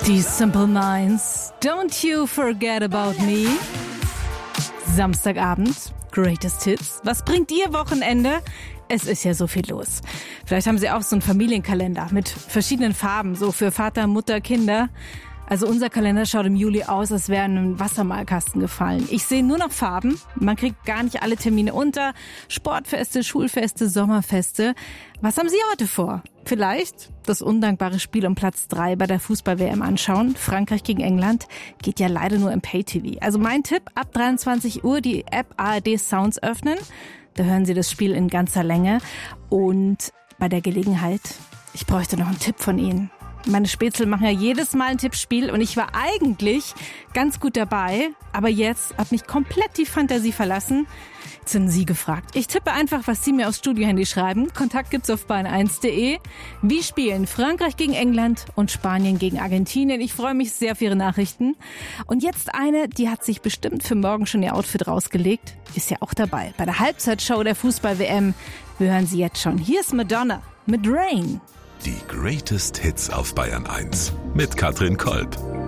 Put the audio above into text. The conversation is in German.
Die Simple Minds, Don't You Forget About Me. Samstagabend, Greatest Hits. Was bringt ihr Wochenende? Es ist ja so viel los. Vielleicht haben Sie auch so einen Familienkalender mit verschiedenen Farben, so für Vater, Mutter, Kinder. Also unser Kalender schaut im Juli aus, als wäre in einen Wassermalkasten gefallen. Ich sehe nur noch Farben. Man kriegt gar nicht alle Termine unter. Sportfeste, Schulfeste, Sommerfeste. Was haben Sie heute vor? Vielleicht das undankbare Spiel um Platz 3 bei der Fußball-WM anschauen. Frankreich gegen England geht ja leider nur im Pay-TV. Also mein Tipp, ab 23 Uhr die App ARD Sounds öffnen. Da hören Sie das Spiel in ganzer Länge. Und bei der Gelegenheit, ich bräuchte noch einen Tipp von Ihnen. Meine Spätzle machen ja jedes Mal ein Tippspiel und ich war eigentlich ganz gut dabei, aber jetzt hat mich komplett die Fantasie verlassen. Jetzt sind Sie gefragt. Ich tippe einfach, was Sie mir aufs Studiohandy schreiben. Kontakt gibt's auf bayern1.de. Wie spielen Frankreich gegen England und Spanien gegen Argentinien? Ich freue mich sehr auf Ihre Nachrichten. Und jetzt eine, die hat sich bestimmt für morgen schon ihr Outfit rausgelegt. Ist ja auch dabei bei der Halbzeitshow der Fußball-WM. Wir hören sie jetzt schon. Hier ist Madonna mit Rain. Die Greatest Hits auf Bayern 1 mit Katrin Kolb.